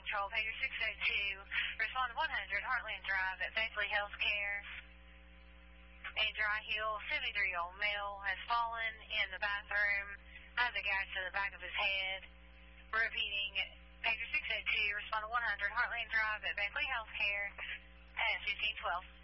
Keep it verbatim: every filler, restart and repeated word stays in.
Patrol, pager six oh two, respond to one hundred Heartland Drive at Beckley Healthcare. A dry heel, seventy-three-year-old male has fallen in the bathroom, has a gash to the back of his head. Repeating, pager six oh two, respond to one hundred Heartland Drive at Beckley Healthcare at fifteen twelve.